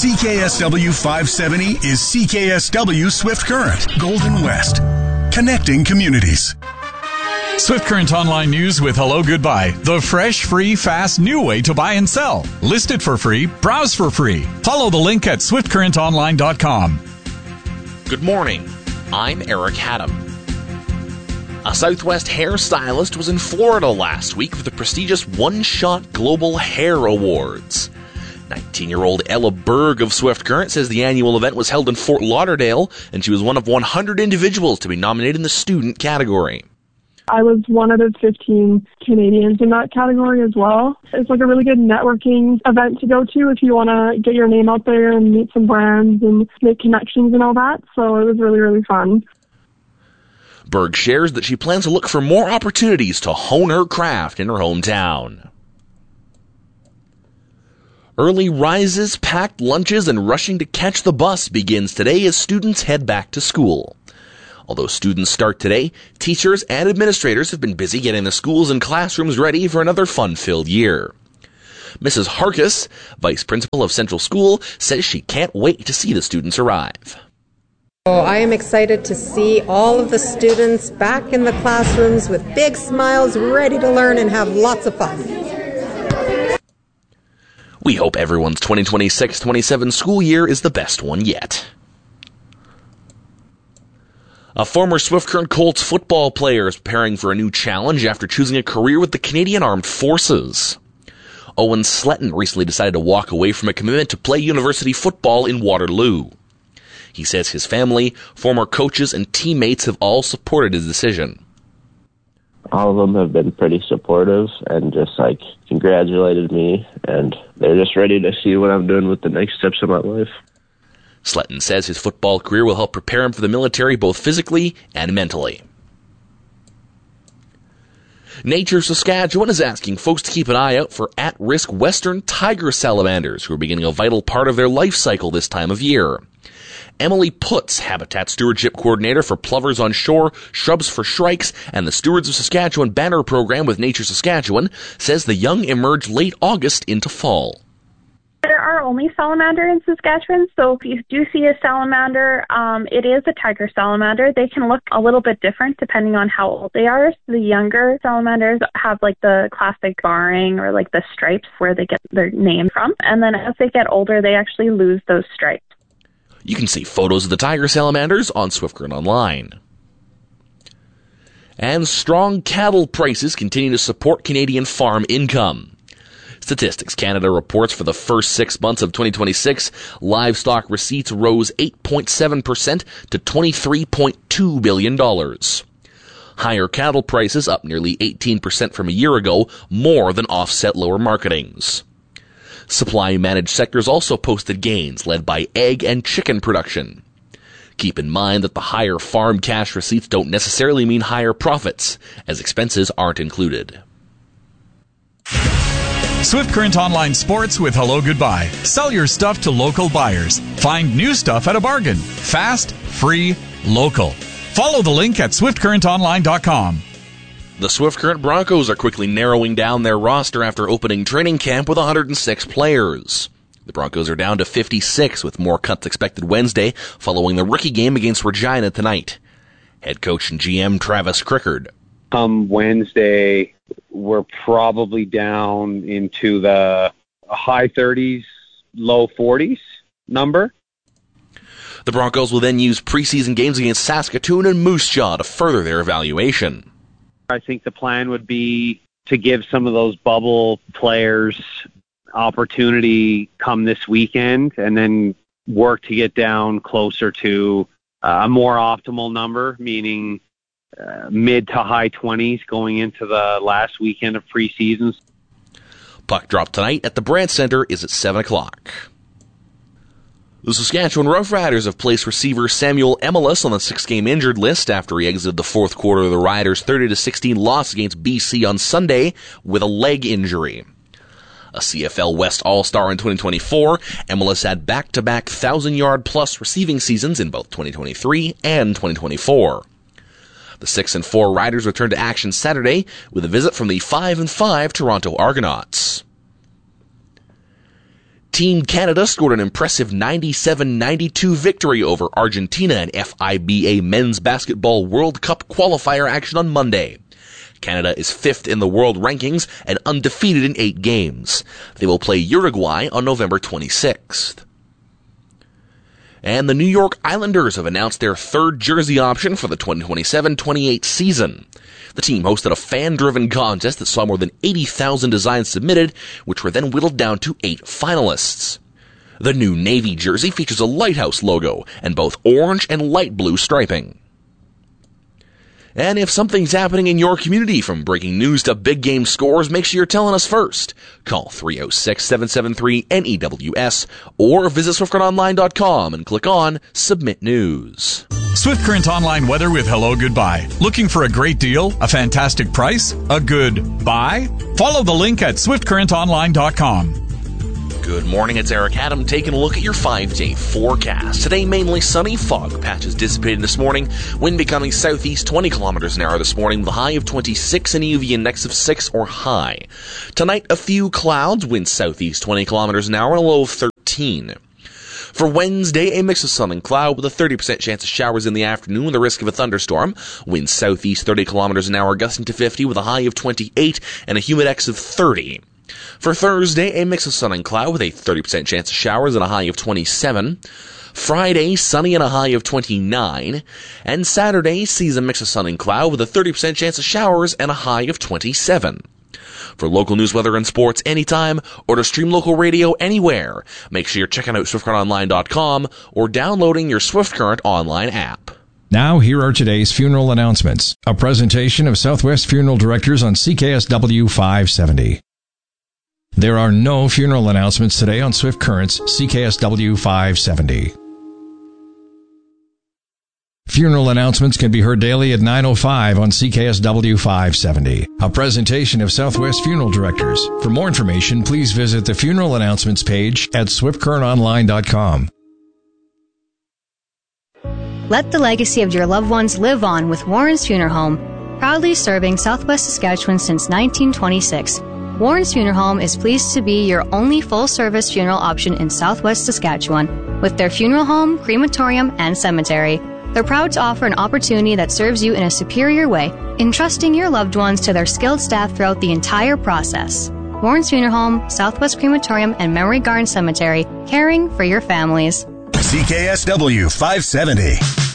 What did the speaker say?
CKSW 570 is CKSW Swift Current, Golden West. Connecting communities. Swift Current Online News with Hello Goodbye. The fresh, free, fast, new way to buy and sell. List it for free. Browse for free. Follow the link at swiftcurrentonline.com. Good morning. I'm Eric Haddam. A Southwest hairstylist was in Florida last week for the prestigious One Shot Global Hair Awards. 19-year-old Ella Berg of Swift Current says the annual event was held in Fort Lauderdale, and she was one of 100 individuals to be nominated in the student category. I was one out of 15 Canadians in that category as well. It's like a really good networking event to go to if you want to get your name out there and meet some brands and make connections and all that. So it was really, really fun. Berg shares that she plans to look for more opportunities to hone her craft in her hometown. Early rises, packed lunches, and rushing to catch the bus begins today as students head back to school. Although students start today, teachers and administrators have been busy getting the schools and classrooms ready for another fun-filled year. Mrs. Harkis, vice principal of Central School, says she can't wait to see the students arrive. I am excited to see all of the students back in the classrooms with big smiles, ready to learn and have lots of fun. We hope everyone's 2026-27 school year is the best one yet. A former Swift Current Colts football player is preparing for a new challenge after choosing a career with the Canadian Armed Forces. Owen Sletton recently decided to walk away from a commitment to play university football in Waterloo. He says his family, former coaches, and teammates have all supported his decision. All of them have been pretty supportive and just congratulated me, and they're just ready to see what I'm doing with the next steps of my life. Sletton says his football career will help prepare him for the military both physically and mentally. Nature Saskatchewan is asking folks to keep an eye out for at-risk western tiger salamanders who are beginning a vital part of their life cycle this time of year. Emily Putz, Habitat Stewardship Coordinator for Plovers on Shore, Shrubs for Shrikes, and the Stewards of Saskatchewan banner program with Nature Saskatchewan, says the young emerge late August into fall. There are only salamander in Saskatchewan, so if you do see a salamander, it is a tiger salamander. They can look a little bit different depending on how old they are. So the younger salamanders have the classic barring or the stripes where they get their name from. And then as they get older, they actually lose those stripes. You can see photos of the tiger salamanders on Swift Current Online. And strong cattle prices continue to support Canadian farm income. Statistics Canada reports for the first 6 months of 2026, livestock receipts rose 8.7% to $23.2 billion. Higher cattle prices, up nearly 18% from a year ago, more than offset lower marketings. Supply-managed sectors also posted gains, led by egg and chicken production. Keep in mind that the higher farm cash receipts don't necessarily mean higher profits, as expenses aren't included. Swift Current Online Sports with Hello Goodbye. Sell your stuff to local buyers. Find new stuff at a bargain. Fast, free, local. Follow the link at swiftcurrentonline.com. The Swift Current Broncos are quickly narrowing down their roster after opening training camp with 106 players. The Broncos are down to 56 with more cuts expected Wednesday following the rookie game against Regina tonight. Head coach and GM Travis Crickard. Come Wednesday, we're probably down into the high 30s, low 40s number. The Broncos will then use preseason games against Saskatoon and Moose Jaw to further their evaluation. I think the plan would be to give some of those bubble players opportunity come this weekend and then work to get down closer to a more optimal number, meaning mid to high 20s going into the last weekend of preseason. Puck drop tonight at the Brandt Centre is at 7 o'clock. The Saskatchewan Roughriders have placed receiver Samuel Emelis on the 6-game injured list after he exited the fourth quarter of the Riders' 30-16 loss against BC on Sunday with a leg injury. A CFL West All-Star in 2024, Emelis had back-to-back 1,000-yard-plus receiving seasons in both 2023 and 2024. The 6-4 Riders return to action Saturday with a visit from the 5-5 Toronto Argonauts. Team Canada scored an impressive 97-92 victory over Argentina in FIBA Men's Basketball World Cup qualifier action on Monday. Canada is 5th in the world rankings and undefeated in 8 games. They will play Uruguay on November 26th. And the New York Islanders have announced their third jersey option for the 2027-28 season. The team hosted a fan-driven contest that saw more than 80,000 designs submitted, which were then whittled down to 8 finalists. The new navy jersey features a lighthouse logo and both orange and light blue striping. And if something's happening in your community, from breaking news to big game scores, make sure you're telling us first. Call 306-773-NEWS or visit SwiftCurrentOnline.com and click on Submit News. Swift Current Online weather with Hello Goodbye. Looking for a great deal, a fantastic price, a good buy? Follow the link at SwiftCurrentOnline.com. Good morning, it's Eric Adam taking a look at your 5-day forecast. Today, mainly sunny, fog patches dissipated this morning, wind becoming southeast 20 kilometers an hour this morning with a high of 26 and a UV index of 6 or high. Tonight, a few clouds, wind southeast 20 kilometers an hour and a low of 13. For Wednesday, a mix of sun and cloud with a 30% chance of showers in the afternoon with the risk of a thunderstorm. Wind southeast 30 kilometers an hour gusting to 50 with a high of 28 and a humidex of 30. For Thursday, a mix of sun and cloud with a 30% chance of showers and a high of 27. Friday, sunny and a high of 29. And Saturday sees a mix of sun and cloud with a 30% chance of showers and a high of 27. For local news, weather, and sports anytime, or to stream local radio anywhere, make sure you're checking out SwiftCurrentOnline.com or downloading your Swift Current Online app. Now, here are today's funeral announcements. A presentation of Southwest Funeral Directors on CKSW 570. There are no funeral announcements today on Swift Current's CKSW 570. Funeral announcements can be heard daily at 9:05 on CKSW 570. A presentation of Southwest Funeral Directors. For more information, please visit the funeral announcements page at SwiftCurrentOnline.com. Let the legacy of your loved ones live on with Warren's Funeral Home, proudly serving Southwest Saskatchewan since 1926. Warren's Funeral Home is pleased to be your only full-service funeral option in Southwest Saskatchewan, with their funeral home, crematorium, and cemetery. They're proud to offer an opportunity that serves you in a superior way, entrusting your loved ones to their skilled staff throughout the entire process. Warren's Funeral Home, Southwest Crematorium, and Memory Garden Cemetery, caring for your families. CKSW 570.